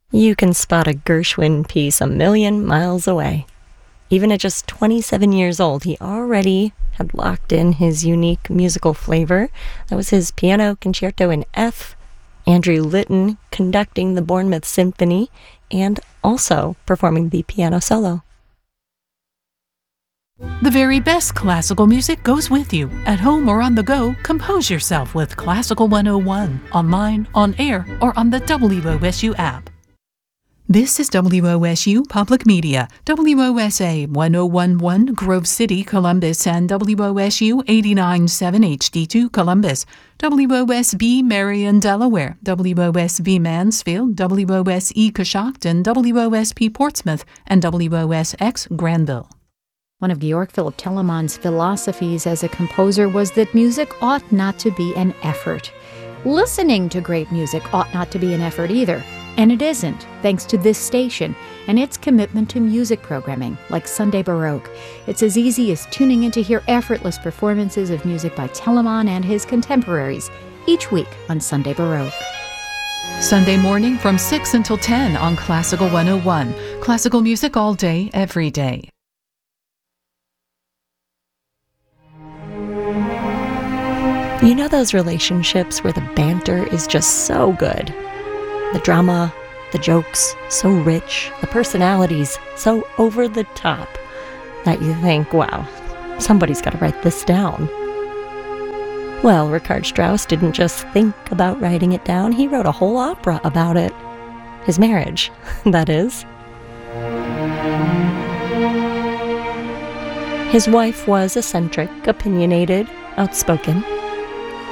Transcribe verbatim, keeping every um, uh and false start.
You can spot a Gershwin piece a million miles away. Even at just twenty-seven years old, he already had locked in his unique musical flavor. That was his piano concerto in F, Andrew Litton conducting the Bournemouth Symphony, and also performing the piano solo. The very best classical music goes with you. At home or on the go, compose yourself with Classical one oh one, online, on air, or on the W O S U app. This is W O S U Public Media, W O S A one oh one point one Grove City, Columbus, and W O S U eighty-nine point seven H D two Columbus, W O S B Marion, Delaware, W O S B Mansfield, W O S E Coshocton, W O S P Portsmouth, and W O S X Granville. One of Georg Philipp Telemann's philosophies as a composer was that music ought not to be an effort. Listening to great music ought not to be an effort either. And it isn't, thanks to this station and its commitment to music programming, like Sunday Baroque. It's as easy as tuning in to hear effortless performances of music by Telemann and his contemporaries, each week on Sunday Baroque. Sunday morning from six until ten on Classical one oh one. Classical music all day, every day. You know those relationships where the banter is just so good? The drama, the jokes, so rich, the personalities so over the top that you think, wow, somebody's got to write this down. Well, Richard Strauss didn't just think about writing it down, he wrote a whole opera about it. His marriage, that is. His wife was eccentric, opinionated, outspoken.